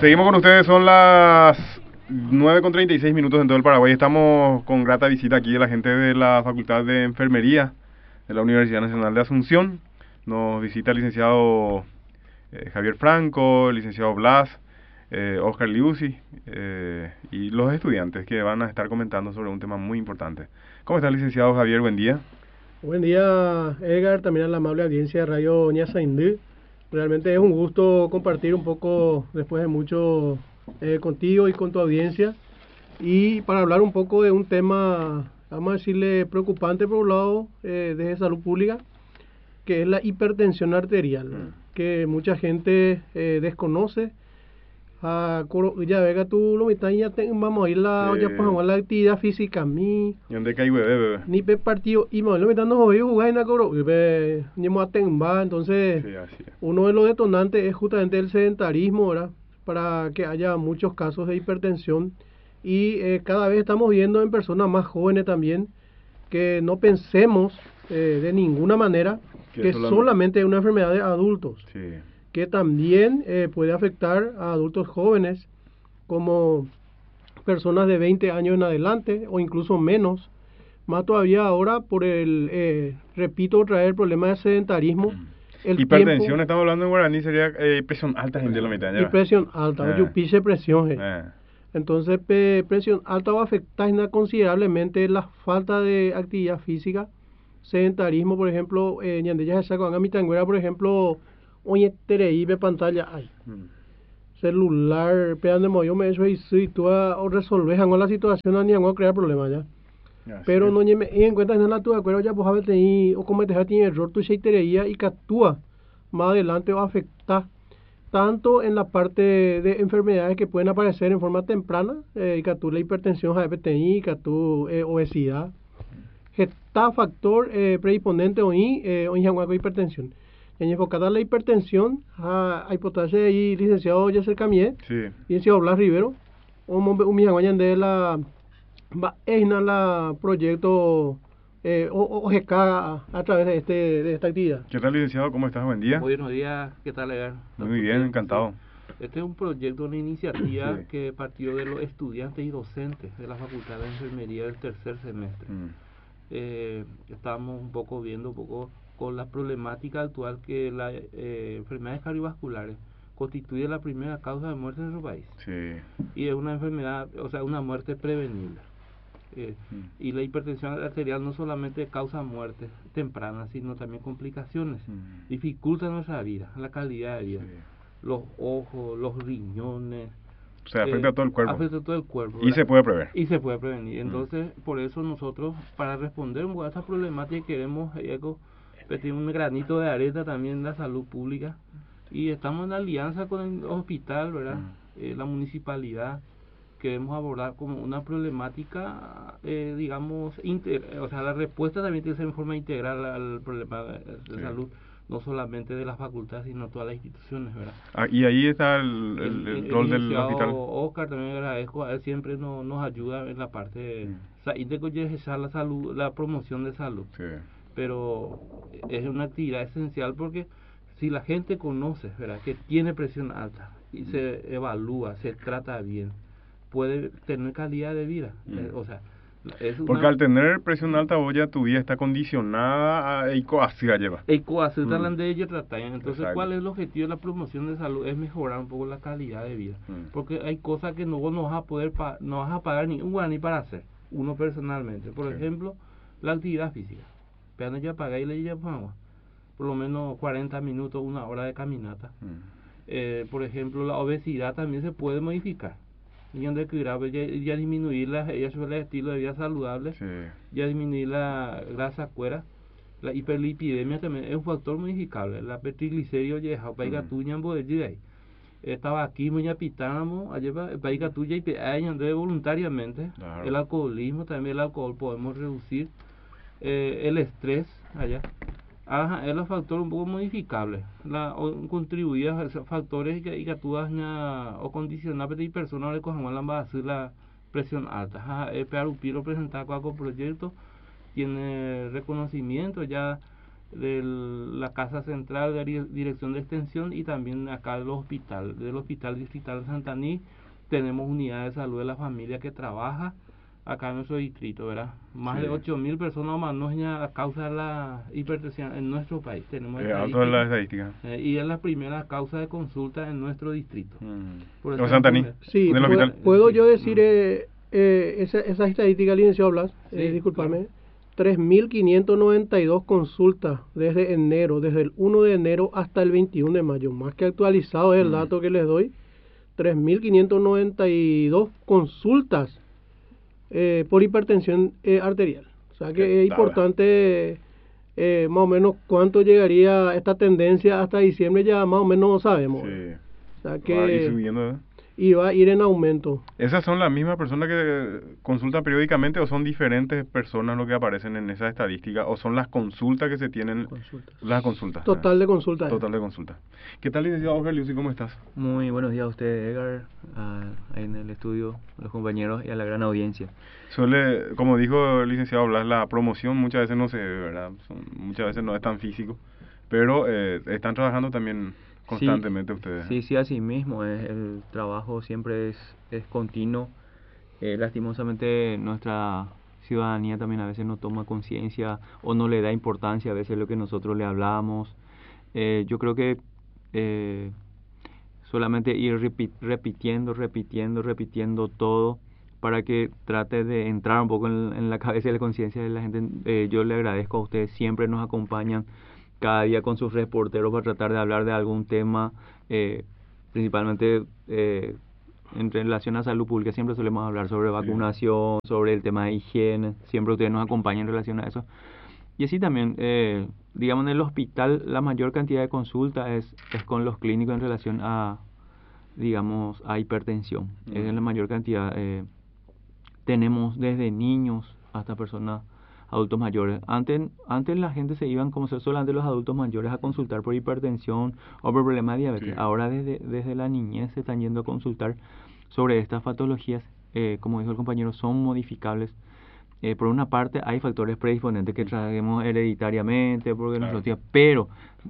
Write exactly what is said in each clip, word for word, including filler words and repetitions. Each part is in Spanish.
Seguimos con ustedes, son las nueve con treinta y seis minutos en todo el Paraguay. Estamos con grata visita aquí de la gente de la Facultad de Enfermería de la Universidad Nacional de Asunción. Nos visita el licenciado eh, Javier Franco, el licenciado Blas, eh, Oscar Liuzzi eh, y los estudiantes que van a estar comentando sobre un tema muy importante. ¿Cómo está el licenciado Javier? Buen día. Buen día, Edgar, también a la amable audiencia de Radio Ñasaindú. Realmente es un gusto compartir un poco después de mucho eh, contigo y con tu audiencia, y para hablar un poco de un tema, vamos a decirle, preocupante por un lado eh, de salud pública, que es la hipertensión arterial, mm. que mucha gente eh, desconoce. Ah, ya vega tú lo mitad ya vamos a ir la ya pues la actividad física mi y dónde cae bebé bebé ni pe partido y me lo mitad no hoy jugar en la coro ve ni mo atemba. Entonces sí, así es. Uno de los detonantes es justamente el sedentarismo, ¿verdad? Para que haya muchos casos de hipertensión, y eh, cada vez estamos viendo en personas más jóvenes también que no pensemos eh, de ninguna manera que, que solamente... solamente es una enfermedad de adultos. Sí. Que también eh, puede afectar a adultos jóvenes, como personas de veinte años en adelante o incluso menos. Más todavía ahora por el, eh, repito otra vez, el problema de sedentarismo. El hipertensión, tiempo, estamos hablando en guaraní, sería eh, presión alta, gente, la mitad. Y presión alta, eh. yo pise presión. Eh. Entonces, pe, presión alta va a afectar considerablemente la falta de actividad física, sedentarismo, por ejemplo, eh, ñandella se sacan a mi tanguera, por ejemplo, oye, tereí ve pantalla, ay, hmm. celular, pedan de moyo me eso y si tú o resolves con la situación ni a crear problemas ya. Así pero es. No me en cuenta en la tu acuerdo ya pues a ver tení o cometes a tiene error tu se tereía y que actúa más adelante va a afectar tanto en la parte de enfermedades que pueden aparecer en forma temprana, eh, y que tú la hipertensión, H P T I, que tú eh, obesidad, está factor eh, predisponente hoy eh, hoy en hipertensión. En enfocada la hipertensión, a hipotasia y licenciado Yasser Camier, sí. Licenciado Blas Rivero, un un mijanguayan de la va a la proyecto eh, O G K a través de este de esta actividad. ¿Qué tal, licenciado? ¿Cómo estás? Buen día. Buenos días, ¿qué tal, Edgar? Muy bien, encantado. Este es un proyecto, una iniciativa sí. que partió de los estudiantes y docentes de la Facultad de Enfermería del tercer semestre. Mm. Eh, estamos un poco viendo un poco con la problemática actual que las eh, enfermedades cardiovasculares constituye la primera causa de muerte en nuestro país. Sí. Y es una enfermedad, o sea, una muerte prevenible. Eh, mm. Y la hipertensión arterial no solamente causa muerte temprana, sino también complicaciones. Mm. Dificulta nuestra vida, la calidad de vida. Sí. Los ojos, los riñones. O sea, afecta eh, a todo el cuerpo. Afecta a todo el cuerpo. Y se puede prever. Y se puede prevenir. Entonces, mm. por eso nosotros, para responder a esta problemática, queremos eh, pedir un granito de arena también en la salud pública. Y estamos en alianza con el hospital, ¿verdad? Mm. Eh, la municipalidad. Queremos abordar como una problemática, eh, digamos, inter, o sea, la respuesta también tiene que ser en forma integral al problema de, de sí. salud, no solamente de las facultades, sino de todas las instituciones, ¿verdad? Ah, y ahí está el, el, el, el rol del hospital. Oscar, también agradezco, a él siempre nos, nos ayuda en la parte de, mm. o sea, de la salud, la promoción de salud, sí. Pero es una actividad esencial porque si la gente conoce, ¿verdad?, que tiene presión alta y mm. se evalúa, se trata bien, puede tener calidad de vida. Mm. Eh, o sea, es porque una... al tener presión alta vos ya tu vida está condicionada a ecoacia lleva. Ecoacia, mm. de ello tratan. Entonces, exacto. ¿Cuál es el objetivo de la promoción de salud? Es mejorar un poco la calidad de vida. Mm. Porque hay cosas que no vos no vas a poder, pa no vas a pagar ni un guaraní para hacer, uno personalmente. Por sí. ejemplo, la actividad física. Pero ya pagáis y le llevamos por lo menos cuarenta minutos, una hora de caminata. Mm. Eh, por ejemplo, la obesidad también se puede modificar. Y de cuidar, ya, ya disminuir la, ella suele el estilo de vida saludable, sí. ya disminuir la grasa cuera, la hiperlipidemia también es un factor modificable, la triglicéridos ya paiga tuya en bodega, estaba aquí muy apitamos, allá paiga tuya y peaña de voluntariamente, claro. El alcoholismo también, el alcohol podemos reducir, eh, el estrés allá. Ajá, es un factor un poco modificable, la contribuye a esos factores que, que tú o condicionar a personas le cojan la base la presión alta. Ajá, el P R U P I lo presenta con proyecto, tiene reconocimiento ya de la Casa Central de Dirección de Extensión y también acá del hospital, del Hospital Distrital de Santaní. Tenemos unidades de salud de la familia que trabaja acá en nuestro distrito, ¿verdad? Más sí. de ocho mil personas más no a causa de la hipertensión en nuestro país. Tenemos eh, alto de la estadística. Eh, y es la primera causa de consulta en nuestro distrito. Mm. ¿O Santaní? Sí, ¿Del puedo, hospital? puedo yo decir eh, eh, esa, esa estadística, licenciado Blas, sí, eh, disculparme. Claro. tres mil quinientas noventa y dos consultas desde enero, desde el uno de enero hasta el veintiuno de mayo. Más que actualizado es el mm. dato que les doy. tres mil quinientas noventa y dos consultas eh, por hipertensión eh, arterial. O sea que es importante eh, más o menos cuánto llegaría esta tendencia hasta diciembre, ya más o menos sabemos. Sí. O sea que va a ir subiendo, ¿eh? Y va a ir en aumento. ¿Esas son las mismas personas que consultan periódicamente o son diferentes personas lo que aparecen en esa estadística o son las consultas que se tienen? Consultas. Las consultas. Total de consultas. Total de consultas. ¿Qué tal, licenciado Oscar Liuzzi? ¿Cómo estás? Muy buenos días a usted, Edgar, a, ahí en el estudio, a los compañeros y a la gran audiencia. Suele, como dijo el licenciado Blas, la promoción muchas veces no se ve, ¿verdad? Son, muchas veces no es tan físico, pero eh, están trabajando también constantemente sí, ustedes. Sí, sí, así mismo, es, el trabajo siempre es, es continuo. Eh, lastimosamente nuestra ciudadanía también a veces no toma conciencia o no le da importancia a veces lo que nosotros le hablamos. Eh, yo creo que eh, solamente ir repi- repitiendo, repitiendo, repitiendo todo para que trate de entrar un poco en, en la cabeza y la conciencia de la gente. Eh, yo le agradezco a ustedes, siempre nos acompañan cada día con sus reporteros para tratar de hablar de algún tema, eh, principalmente eh, en relación a salud pública. Siempre solemos hablar sobre vacunación, sí. sobre el tema de higiene, siempre ustedes nos acompañan en relación a eso. Y así también, eh, digamos, en el hospital la mayor cantidad de consultas es, es con los clínicos en relación a, digamos, a hipertensión. Uh-huh. Es en la mayor cantidad. Eh, tenemos desde niños hasta personas adultos mayores. Antes, antes la gente se iban como solamente los adultos mayores a consultar por hipertensión o por problemas de diabetes. Sí. Ahora desde, desde la niñez se están yendo a consultar sobre estas patologías. Eh, como dijo el compañero, son modificables. Eh, por una parte hay factores predisponentes que traemos hereditariamente, porque claro. nosotros, pero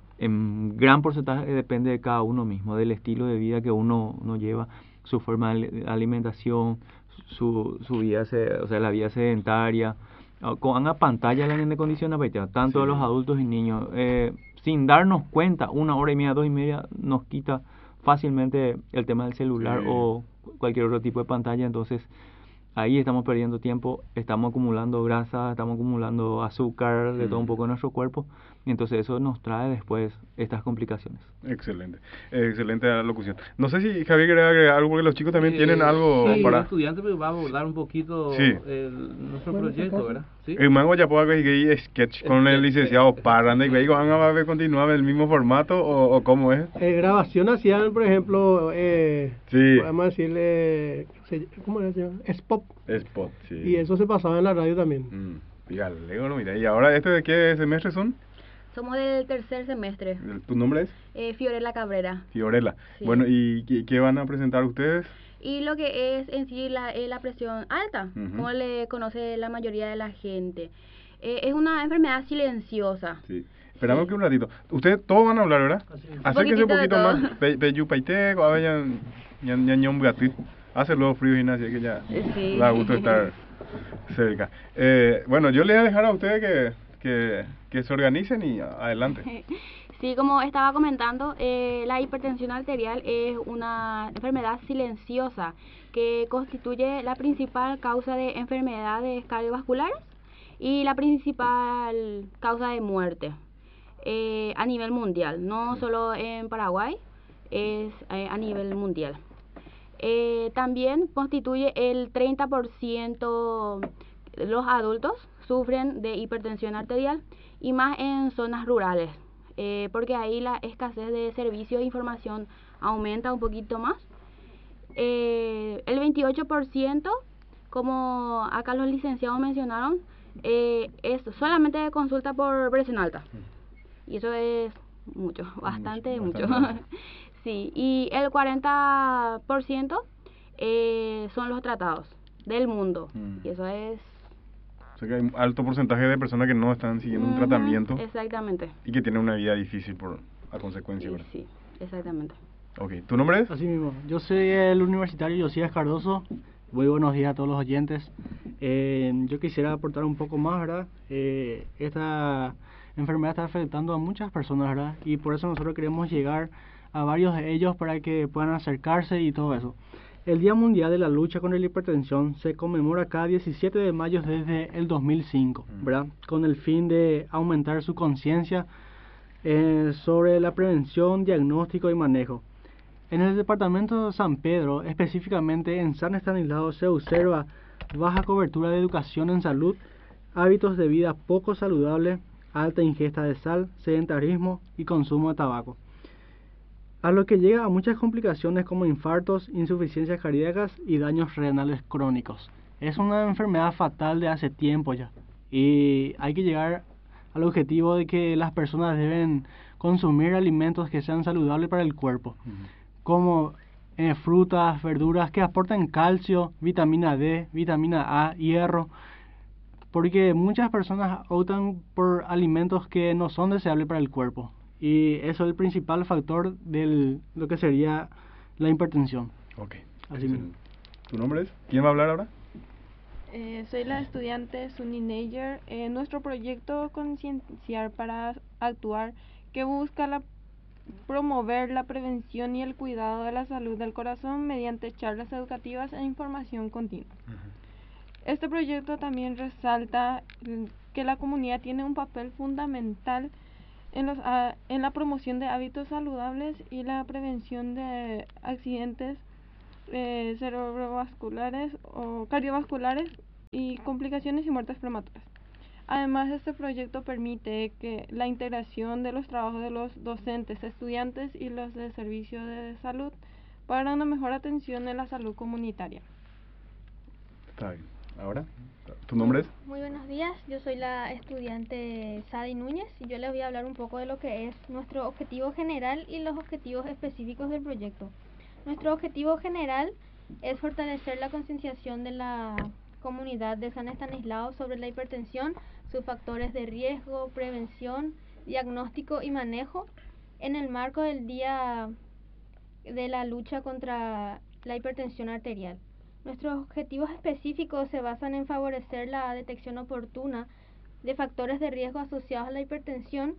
en gran porcentaje depende de cada uno mismo, del estilo de vida que uno, uno lleva, su forma de alimentación, su, su vida, se, o sea, la vida sedentaria. Con la pantalla la gente condiciona tanto sí. a los adultos y niños, eh, sin darnos cuenta, una hora y media, dos y media nos quita fácilmente el tema del celular sí. o cualquier otro tipo de pantalla. Entonces ahí estamos perdiendo tiempo, estamos acumulando grasa, estamos acumulando azúcar de mm. todo un poco en nuestro cuerpo, y entonces eso nos trae después estas complicaciones. Excelente, eh, excelente la locución. No sé si Javier quiere agregar algo, porque los chicos también eh, tienen algo sí, para... el estudiante pues, va a abordar un poquito sí. el, nuestro bueno, proyecto, ¿verdad? ¿Sí? El mango ya puedo que sketch con el licenciado Parranda y van a continuar en el mismo formato o, o cómo es. Eh, grabación hacían, por ejemplo, eh, sí. podemos decirle, ¿cómo se llama? Spot. Spot, sí. Y eso se pasaba en la radio también. Mm. Dígale, no, mira, ¿y ahora este de qué semestre son? Somos del tercer semestre. ¿Tu nombre es? Eh, Fiorella Cabrera. Fiorella. Sí. Bueno, ¿y qué, qué van a presentar ustedes? Y lo que es en sí la, eh, la presión alta, uh-huh. como le conoce la mayoría de la gente. Eh, es una enfermedad silenciosa. Sí. Esperamos sí. que un ratito. Ustedes todos van a hablar, ¿verdad? Acérquense un poquito más. Peyu paite, a ver, ya ya ya un gato. Hace luego frío y nada, así que ya sí. da gusto estar cerca. Eh, bueno, yo le voy a dejar a ustedes que, que, que se organicen y adelante. Sí, como estaba comentando, eh, la hipertensión arterial es una enfermedad silenciosa que constituye la principal causa de enfermedades cardiovasculares y la principal causa de muerte eh, a nivel mundial, no solo en Paraguay, es eh, a nivel mundial. Eh, también constituye el treinta por ciento de los adultos sufren de hipertensión arterial y más en zonas rurales, eh, porque ahí la escasez de servicios e información aumenta un poquito más. Eh, el veintiocho por ciento, como acá los licenciados mencionaron, eh, es solamente de consulta por presión alta, y eso es mucho, bastante mucho. mucho. Sí, y el cuarenta por ciento eh, son los tratados del mundo, mm. y eso es O sea que hay un alto porcentaje de personas que no están siguiendo uh-huh. un tratamiento. Exactamente. Y que tienen una vida difícil por a consecuencia, sí, ¿verdad? Sí, exactamente. Ok, ¿tu nombre es? Así mismo, yo soy el universitario Josías Cardoso. Muy buenos días a todos los oyentes. Eh, yo quisiera aportar un poco más, ¿verdad? Eh, esta enfermedad está afectando a muchas personas, ¿verdad? Y por eso nosotros queremos llegar a varios de ellos para que puedan acercarse y todo eso. El Día Mundial de la Lucha contra la Hipertensión se conmemora cada diecisiete de mayo desde el dos mil cinco, ¿verdad? Con el fin de aumentar su conciencia eh, sobre la prevención, diagnóstico y manejo. En el departamento de San Pedro, específicamente en San Estanislao, se observa baja cobertura de educación en salud, hábitos de vida poco saludables, alta ingesta de sal, sedentarismo y consumo de tabaco, a lo que llega a muchas complicaciones como infartos, insuficiencias cardíacas y daños renales crónicos. Es una enfermedad fatal de hace tiempo ya, y hay que llegar al objetivo de que las personas deben consumir alimentos que sean saludables para el cuerpo, uh-huh. como eh, frutas, verduras que aporten calcio, vitamina D, vitamina A, hierro, porque muchas personas optan por alimentos que no son deseables para el cuerpo. Y eso es el principal factor de lo que sería la hipertensión. Ok. Así mismo. ¿Tu nombre es? ¿Quién va a hablar ahora? Eh, soy la estudiante Sunny Neyer. Eh, nuestro proyecto Concienciar para Actuar, que busca la, promover la prevención y el cuidado de la salud del corazón mediante charlas educativas e información continua. Uh-huh. Este proyecto también resalta que la comunidad tiene un papel fundamental En, los, uh, en la promoción de hábitos saludables y la prevención de accidentes eh, cerebrovasculares o cardiovasculares y complicaciones y muertes prematuras. Además, este proyecto permite que la integración de los trabajos de los docentes, estudiantes y los de servicio de salud para una mejor atención en la salud comunitaria. Está bien. Ahora, ¿tu nombre es? Muy buenos días, yo soy la estudiante Sadi Núñez y yo les voy a hablar un poco de lo que es nuestro objetivo general y los objetivos específicos del proyecto. Nuestro objetivo general es fortalecer la concienciación de la comunidad de San Estanislao sobre la hipertensión, sus factores de riesgo, prevención, diagnóstico y manejo en el marco del Día de la Lucha contra la Hipertensión Arterial. Nuestros objetivos específicos se basan en favorecer la detección oportuna de factores de riesgo asociados a la hipertensión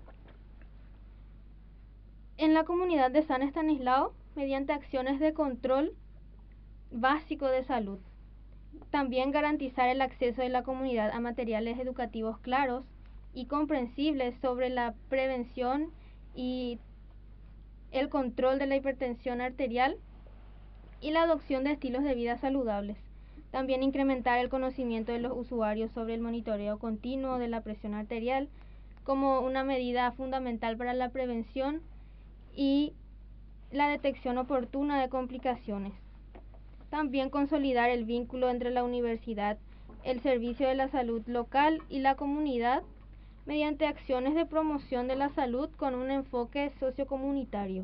en la comunidad de San Estanislao mediante acciones de control básico de salud. También garantizar el acceso de la comunidad a materiales educativos claros y comprensibles sobre la prevención y el control de la hipertensión arterial y la adopción de estilos de vida saludables. También incrementar el conocimiento de los usuarios sobre el monitoreo continuo de la presión arterial como una medida fundamental para la prevención y la detección oportuna de complicaciones. También consolidar el vínculo entre la universidad, el servicio de la salud local y la comunidad mediante acciones de promoción de la salud con un enfoque sociocomunitario.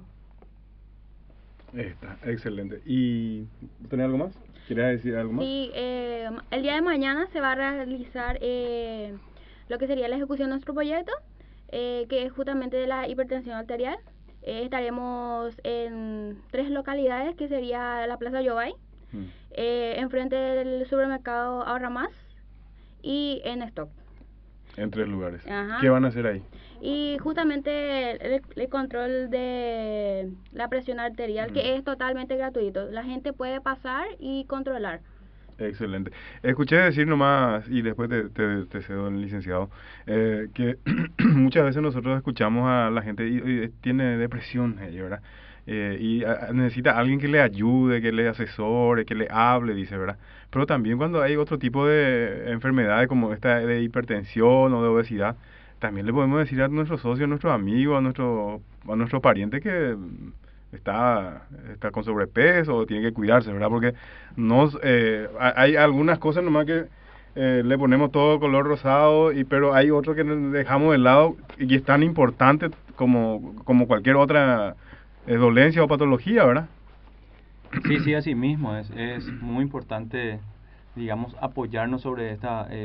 Está, excelente. ¿Y tenés algo más? ¿Quieres decir algo más? Sí, eh, el día de mañana se va a realizar eh, lo que sería la ejecución de nuestro proyecto, eh, que es justamente de la hipertensión arterial. Eh, estaremos en tres localidades, que sería la Plaza Yobay, mm. eh, enfrente del supermercado Ahorra Más y en Stock. En tres lugares. Ajá. ¿Qué van a hacer ahí? Y justamente el, el control de la presión arterial, mm. que es totalmente gratuito. La gente puede pasar y controlar. Excelente. Escuché decir nomás, y después te, te, te cedo el licenciado, eh, que muchas veces nosotros escuchamos a la gente y, y tiene depresión, ¿verdad? Eh, y a, necesita alguien que le ayude, que le asesore, que le hable, dice, ¿verdad? Pero también cuando hay otro tipo de enfermedades como esta de hipertensión o de obesidad, también le podemos decir a nuestros socios, a nuestros amigos, a nuestro, a nuestros parientes que está está con sobrepeso o tiene que cuidarse, ¿verdad? Porque nos eh, hay algunas cosas nomás que eh, le ponemos todo color rosado, y pero hay otros que dejamos de lado y que es tan importante como, como cualquier otra eh, dolencia o patología, ¿verdad? Sí, sí, así mismo. Es, es muy importante, digamos, apoyarnos sobre esta eh,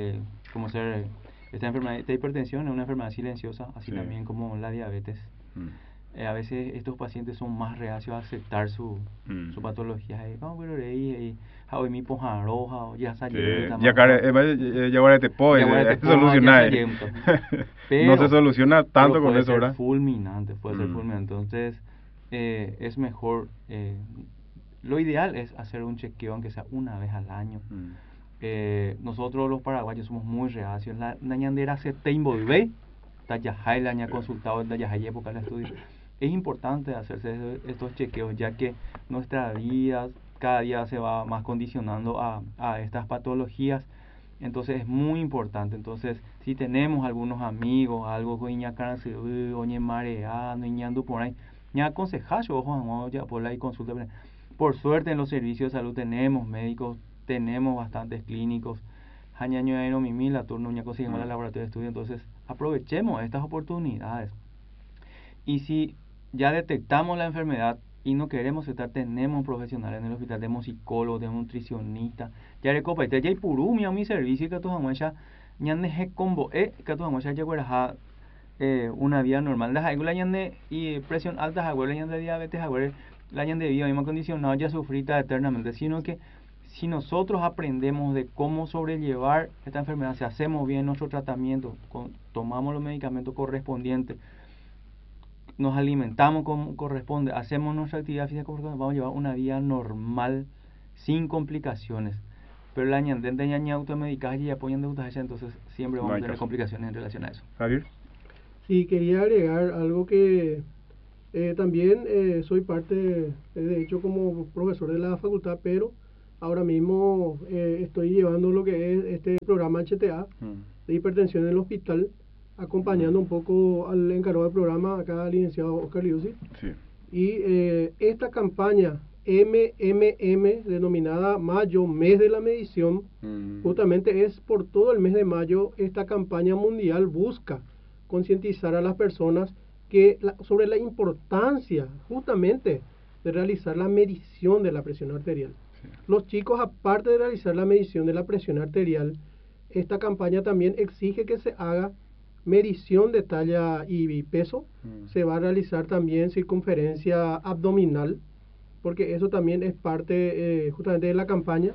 como ser esta enfermedad, esta hipertensión es una enfermedad silenciosa, así sí. también como la diabetes. Mm. Eh, a veces estos pacientes son más reacios a aceptar su, mm. su patología. No, pero ahí, hoy mi poja roja, ya salió. Ya ahora te puedo solucionar. No se soluciona tanto con eso, ¿verdad? Fulminante, puede mm. ser fulminante. Entonces, eh, es mejor, eh, lo ideal es hacer un chequeo, aunque sea una vez al año. Mm. Eh, nosotros los paraguayos somos muy reacios. La ñandera se te involve, Tayajay la ña consultado en Tayajay época del estudio. Es importante hacerse estos chequeos, ya que nuestra vida cada día se va más condicionando a, a estas patologías. Entonces es muy importante. Entonces, si tenemos algunos amigos, algo con ña cáncer, oñe marea, no ñando por ahí, ña aconsejar, ojo, ya por ahí consulta. Por suerte en los servicios de salud tenemos médicos, tenemos bastantes clínicos. Hañaño de mimi, la turno ña conseguimos el laboratorio de estudio. Entonces, aprovechemos estas oportunidades. Y si ya detectamos la enfermedad y no queremos estar, tenemos profesionales en el hospital, tenemos psicólogos, tenemos nutricionistas, ya recopa, ya hay purumi a mi servicio que tu amuecha ñande combo e que tu amuecha ya guarda eh una vida normal, la la ñande y presión alta, la ñande diabetes, la ñande vida misma condicionado ya sufrita eternamente, sino que si nosotros aprendemos de cómo sobrellevar esta enfermedad, si hacemos bien nuestro tratamiento, con, tomamos los medicamentos correspondientes, nos alimentamos como corresponde, hacemos nuestra actividad física correspondiente, vamos a llevar una vida normal, sin complicaciones. Pero la ñandente ñaña automedicaje y apoyan de utaje, entonces siempre vamos no a tener caso. complicaciones en relación a eso. Javier. Sí, quería agregar algo que eh, también eh, soy parte, eh, de hecho como profesor de la facultad, pero ahora mismo eh, estoy llevando lo que es este programa H T A mm. de hipertensión en el hospital, acompañando un poco al encargado del programa, acá al licenciado Oscar Liuzzi. Sí. Y eh, esta campaña M M M, denominada Mayo, Mes de la Medición, mm. justamente es por todo el mes de mayo, esta campaña mundial busca concientizar a las personas que la, sobre la importancia justamente de realizar la medición de la presión arterial. Sí. Los chicos, aparte de realizar la medición de la presión arterial, esta campaña también exige que se haga medición de talla y peso, mm. se va a realizar también circunferencia abdominal, porque eso también es parte eh, justamente de la campaña.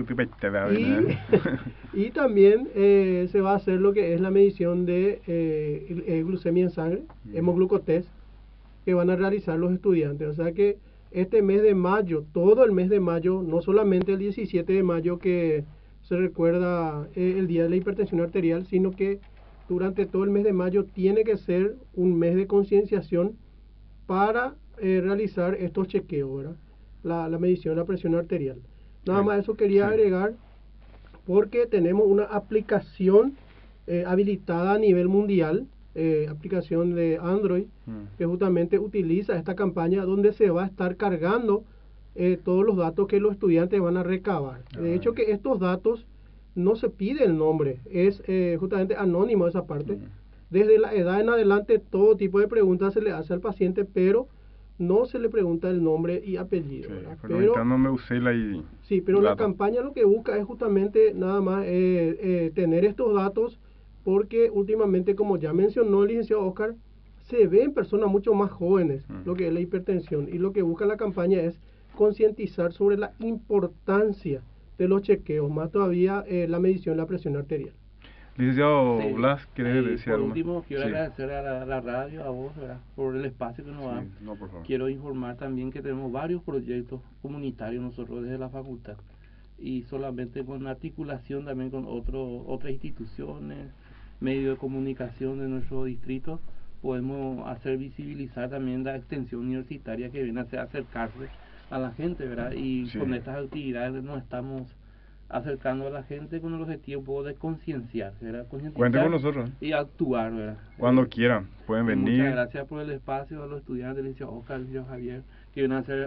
Y, y también eh, se va a hacer lo que es la medición de eh, el, el glucemia en sangre, mm. hemoglucotest, que van a realizar los estudiantes. O sea que este mes de mayo, todo el mes de mayo, no solamente el diecisiete de mayo que se recuerda eh, el día de la hipertensión arterial, sino que durante todo el mes de mayo tiene que ser un mes de concienciación para eh, realizar estos chequeos, ¿verdad? La, la medición de la presión arterial. Nada sí. más eso quería sí. agregar, porque tenemos una aplicación eh, habilitada a nivel mundial, eh, aplicación de Android, mm. que justamente utiliza esta campaña donde se va a estar cargando eh, todos los datos que los estudiantes van a recabar. Ah, de hecho, que estos datos no se pide el nombre, es eh, justamente anónimo esa parte. Mm. Desde la edad en adelante todo tipo de preguntas se le hace al paciente, pero no se le pregunta el nombre y apellido. Sí, pero, pero me usé la y sí, pero la campaña lo que busca es justamente nada más eh, eh, tener estos datos, porque últimamente, como ya mencionó el licenciado Oscar, se ve en personas mucho más jóvenes mm. lo que es la hipertensión, y lo que busca la campaña es concientizar sobre la importancia de los chequeos, más todavía eh, la medición de la presión arterial. Licenciado sí. Blas, ¿quieres sí, decir por algo? Por último, quiero sí. agradecer a la, la radio, a vos, ¿verdad?, por el espacio que nos sí, dan. No, por favor. Quiero informar también que tenemos varios proyectos comunitarios nosotros desde la facultad, y solamente con articulación también con otro, otras instituciones, medios de comunicación de nuestro distrito, podemos hacer visibilizar también la extensión universitaria que viene a hacer acercarse a la gente, ¿verdad? Y sí. con estas actividades nos estamos acercando a la gente con el objetivo de concienciar, ¿verdad? Cuenten con nosotros. Y actuar, ¿verdad? Cuando eh, quieran, pueden venir. Muchas gracias por el espacio a los estudiantes, el licenciado Oscar, el licenciado Javier, que vienen a hacer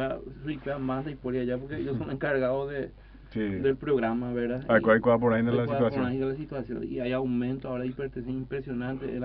más de por allá, porque ellos son encargados de, sí. del programa, ¿verdad? Hay por ahí en la situación. Por ahí en la situación. Y hay aumento ahora de hipertensión impresionante.